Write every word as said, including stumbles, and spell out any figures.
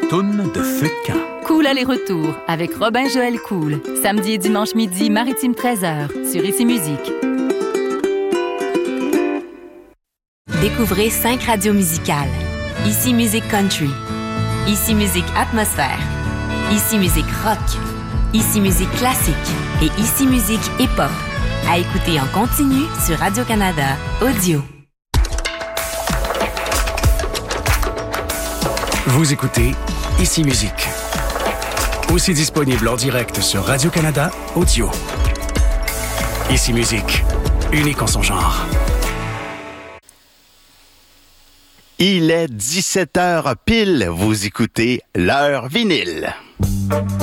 toune de feu de camp. Cool aller-retour avec Robin Joël Cool. Samedi et dimanche midi, Maritime treize heures, sur Ici Musique. Découvrez cinq radios musicales. Ici Musique Country. Ici Musique Atmosphère. Ici Musique Rock. Ici Musique Classique. Et Ici Musique Hip-Hop. À écouter en continu sur Radio-Canada Audio. Vous écoutez Ici Musique. Aussi disponible en direct sur Radio-Canada Audio. Ici Musique, unique en son genre. Il est dix-sept heures pile, vous écoutez l'heure vinyle.